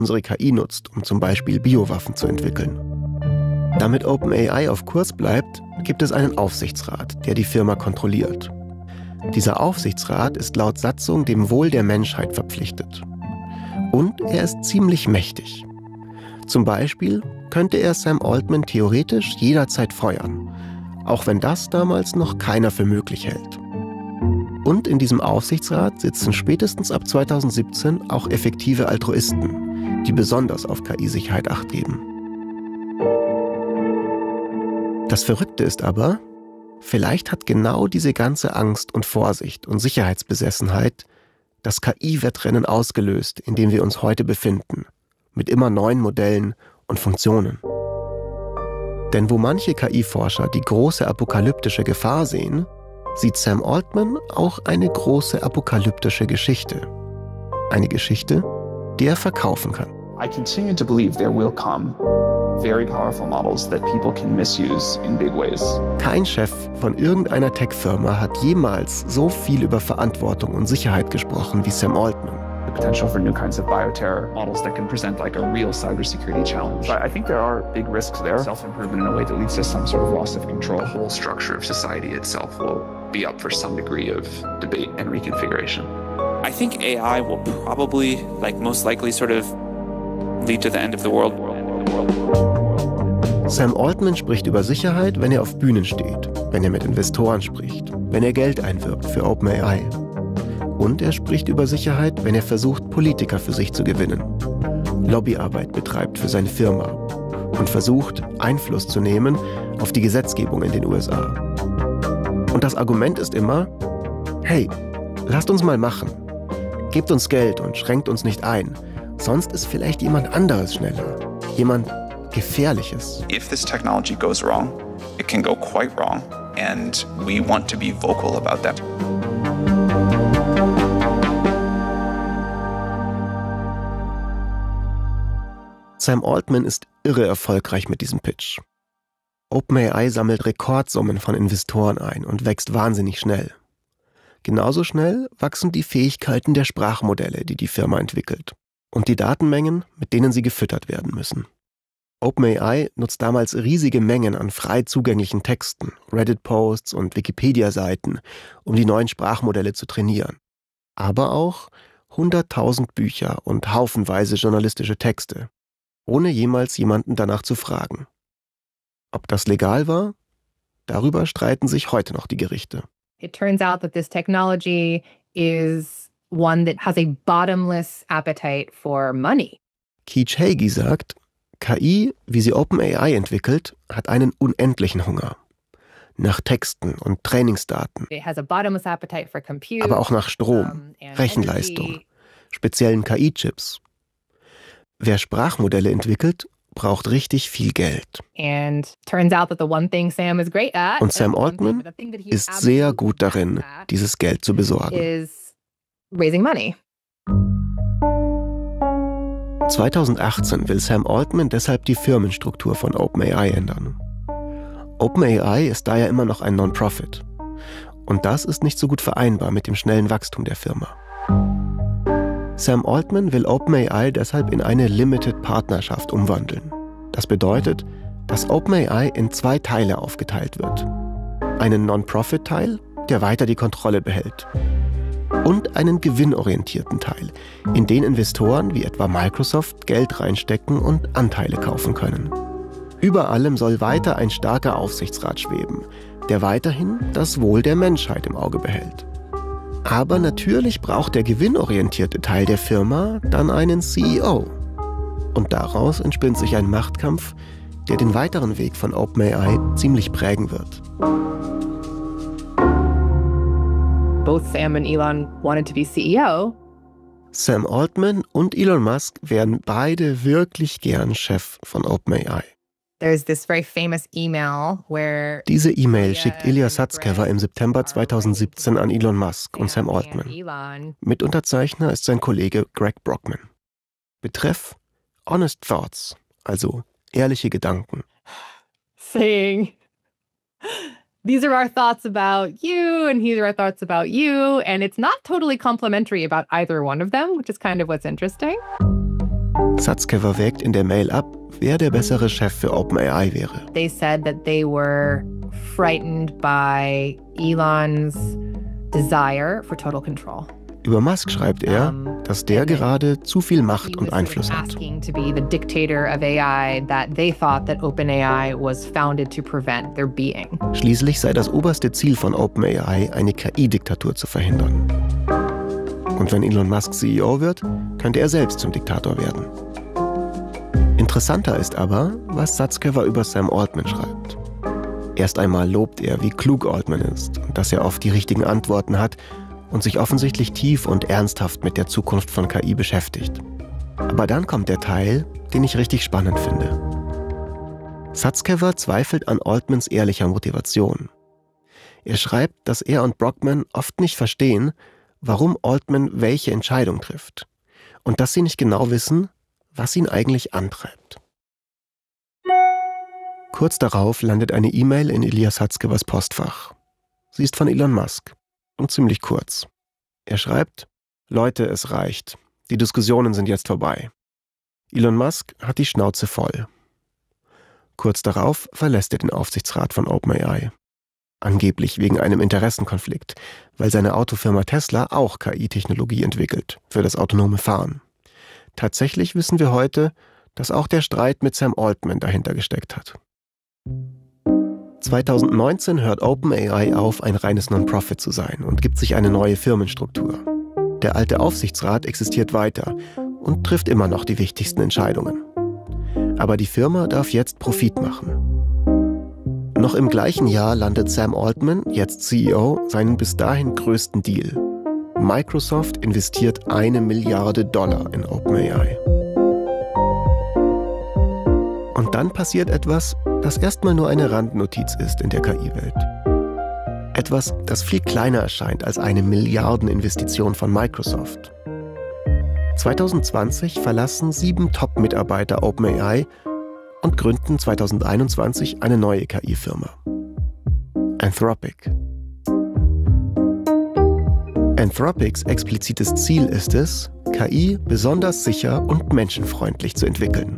unsere KI nutzt, um zum Beispiel Biowaffen zu entwickeln. Damit OpenAI auf Kurs bleibt, gibt es einen Aufsichtsrat, der die Firma kontrolliert. Dieser Aufsichtsrat ist laut Satzung dem Wohl der Menschheit verpflichtet. Und er ist ziemlich mächtig. Zum Beispiel könnte er Sam Altman theoretisch jederzeit feuern, auch wenn das damals noch keiner für möglich hält. Und in diesem Aufsichtsrat sitzen spätestens ab 2017 auch effektive Altruisten, die besonders auf KI-Sicherheit Acht geben. Das Verrückte ist aber, vielleicht hat genau diese ganze Angst und Vorsicht und Sicherheitsbesessenheit das KI-Wettrennen ausgelöst, in dem wir uns heute befinden, mit immer neuen Modellen und Funktionen. Denn wo manche KI-Forscher die große apokalyptische Gefahr sehen, sieht Sam Altman auch eine große apokalyptische Geschichte. Eine Geschichte, die er verkaufen kann. I continue to believe there will come very powerful models that people can misuse in big ways. Kein Chef von irgendeiner Tech-Firma hat jemals so viel über Verantwortung und Sicherheit gesprochen wie Sam Altman. The potential for new kinds of bioterror models that can present like a real cybersecurity challenge. I think there are big risks there. Self-improvement in a way that leads to some sort of loss of control. The whole structure of society itself will be up for some degree of debate and reconfiguration. I think AI will probably, most likely sort of lead to the end of the world. Sam Altman spricht über Sicherheit, wenn er auf Bühnen steht, wenn er mit Investoren spricht, wenn er Geld einwirbt für OpenAI. Und er spricht über Sicherheit, wenn er versucht, Politiker für sich zu gewinnen, Lobbyarbeit betreibt für seine Firma und versucht, Einfluss zu nehmen auf die Gesetzgebung in den USA. Und das Argument ist immer, hey, lasst uns mal machen. Gebt uns Geld und schränkt uns nicht ein. Sonst ist vielleicht jemand anderes schneller. Jemand Gefährliches. If this technology goes wrong, it can go quite wrong. And we want to be vocal about that. Sam Altman ist irre erfolgreich mit diesem Pitch. OpenAI sammelt Rekordsummen von Investoren ein und wächst wahnsinnig schnell. Genauso schnell wachsen die Fähigkeiten der Sprachmodelle, die die Firma entwickelt, und die Datenmengen, mit denen sie gefüttert werden müssen. OpenAI nutzt damals riesige Mengen an frei zugänglichen Texten, Reddit-Posts und Wikipedia-Seiten, um die neuen Sprachmodelle zu trainieren. Aber auch 100.000 Bücher und haufenweise journalistische Texte, ohne jemals jemanden danach zu fragen. Ob das legal war? Darüber streiten sich heute noch die Gerichte. It turns out that this technology is one that has a bottomless appetite for money. Keech Hagee sagt, KI, wie sie OpenAI entwickelt, hat einen unendlichen Hunger. Nach Texten und Trainingsdaten, It has a bottomless appetite for compute, aber auch nach Strom, and Rechenleistung, energy. speziellen KI-Chips. Wer Sprachmodelle entwickelt, braucht richtig viel Geld. And turns out that the one thing Sam is great at, Und Sam Altman ist sehr gut darin, dieses Geld zu besorgen. is raising money. 2018 will Sam Altman deshalb die Firmenstruktur von OpenAI ändern. OpenAI ist daher immer noch ein Non-Profit. Und das ist nicht so gut vereinbar mit dem schnellen Wachstum der Firma. Sam Altman will OpenAI deshalb in eine Limited Partnerschaft umwandeln. Das bedeutet, dass OpenAI in 2 Teile aufgeteilt wird. Einen Non-Profit-Teil, der weiter die Kontrolle behält. Und einen gewinnorientierten Teil, in den Investoren wie etwa Microsoft Geld reinstecken und Anteile kaufen können. Über allem soll weiter ein starker Aufsichtsrat schweben, der weiterhin das Wohl der Menschheit im Auge behält. Aber natürlich braucht der gewinnorientierte Teil der Firma dann einen CEO. Und daraus entspinnt sich ein Machtkampf, der den weiteren Weg von OpenAI ziemlich prägen wird. Both Sam and Elon wanted to be CEO. Sam Altman und Elon Musk wären beide wirklich gern Chef von OpenAI. There's this very famous email where Diese E-Mail schickt Ilya Sutskever im September 2017 an Elon Musk und Sam Altman. Elon Mitunterzeichner ist sein Kollege Greg Brockman. Betreff Honest Thoughts, also ehrliche Gedanken. saying, these are our thoughts about you, and these are our thoughts about you. And it's not totally complimentary about either one of them, which is kind of what's interesting. Sutskever wägt in der Mail ab, wer der bessere Chef für OpenAI wäre. They said that they were frightened by Elon's desire for total control. Über Musk schreibt er, dass der gerade zu viel Macht und Einfluss hat. Asking to be the dictator of AI that they thought that OpenAI was founded to prevent their being. Schließlich sei das oberste Ziel von OpenAI, eine KI-Diktatur zu verhindern. Und wenn Elon Musk CEO wird, könnte er selbst zum Diktator werden. Interessanter ist aber, was Sutskever über Sam Altman schreibt. Erst einmal lobt er, wie klug Altman ist und dass er oft die richtigen Antworten hat und sich offensichtlich tief und ernsthaft mit der Zukunft von KI beschäftigt. Aber dann kommt der Teil, den ich richtig spannend finde. Sutskever zweifelt an Altmans ehrlicher Motivation. Er schreibt, dass er und Brockman oft nicht verstehen, warum Altman welche Entscheidung trifft und dass sie nicht genau wissen, was ihn eigentlich antreibt. Kurz darauf landet eine E-Mail in Ilya Sutskevers Postfach. Sie ist von Elon Musk und ziemlich kurz. Er schreibt: Leute, es reicht. Die Diskussionen sind jetzt vorbei. Elon Musk hat die Schnauze voll. Kurz darauf verlässt er den Aufsichtsrat von OpenAI. Angeblich wegen einem Interessenkonflikt, weil seine Autofirma Tesla auch KI-Technologie entwickelt für das autonome Fahren. Tatsächlich wissen wir heute, dass auch der Streit mit Sam Altman dahinter gesteckt hat. 2019 hört OpenAI auf, ein reines Non-Profit zu sein und gibt sich eine neue Firmenstruktur. Der alte Aufsichtsrat existiert weiter und trifft immer noch die wichtigsten Entscheidungen. Aber die Firma darf jetzt Profit machen. Noch im gleichen Jahr landet Sam Altman, jetzt CEO, seinen bis dahin größten Deal. Microsoft investiert $1 Milliarde in OpenAI. Und dann passiert etwas, das erstmal nur eine Randnotiz ist in der KI-Welt. Etwas, das viel kleiner erscheint als eine Milliardeninvestition von Microsoft. 2020 verlassen 7 Top-Mitarbeiter OpenAI und gründen 2021 eine neue KI-Firma. Anthropic. Anthropics explizites Ziel ist es, KI besonders sicher und menschenfreundlich zu entwickeln.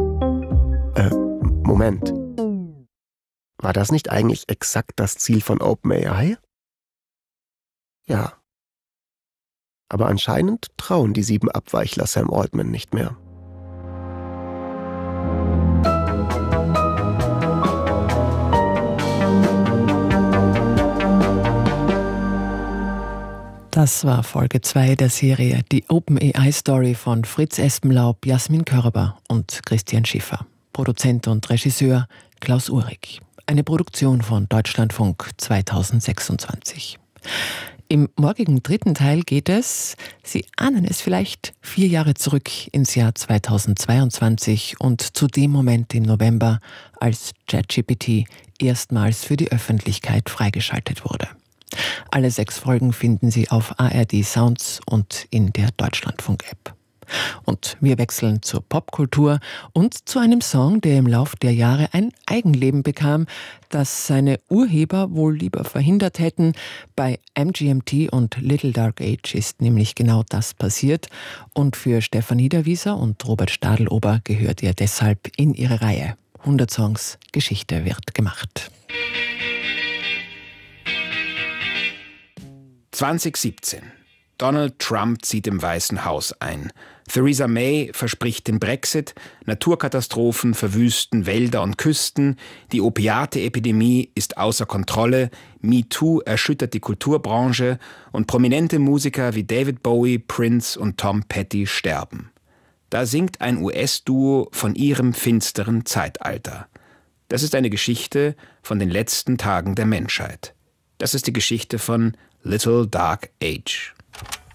Moment. War das nicht eigentlich exakt das Ziel von OpenAI? Ja. Aber anscheinend trauen die 7 Abweichler Sam Altman nicht mehr. Das war Folge 2 der Serie Die OpenAI-Story von Fritz Espenlaub, Jasmin Körber und Christian Schiffer. Produzent und Regisseur Klaus Uhrig. Eine Produktion von Deutschlandfunk 2026. Im morgigen 3. Teil geht es, Sie ahnen es vielleicht, 4 Jahre zurück ins Jahr 2022 und zu dem Moment im November, als ChatGPT erstmals für die Öffentlichkeit freigeschaltet wurde. Alle 6 Folgen finden Sie auf ARD Sounds und in der Deutschlandfunk-App. Und wir wechseln zur Popkultur und zu einem Song, der im Lauf der Jahre ein Eigenleben bekam, das seine Urheber wohl lieber verhindert hätten. Bei MGMT und Little Dark Age ist nämlich genau das passiert. Und für Stefan Niederwieser und Robert Stadelober gehört er deshalb in ihre Reihe. 100 Songs, Geschichte wird gemacht. 2017. Donald Trump zieht im Weißen Haus ein. Theresa May verspricht den Brexit, Naturkatastrophen verwüsten Wälder und Küsten, die Opiate-Epidemie ist außer Kontrolle, MeToo erschüttert die Kulturbranche und prominente Musiker wie David Bowie, Prince und Tom Petty sterben. Da singt ein US-Duo von ihrem finsteren Zeitalter. Das ist eine Geschichte von den letzten Tagen der Menschheit. Das ist die Geschichte von Little Dark Age.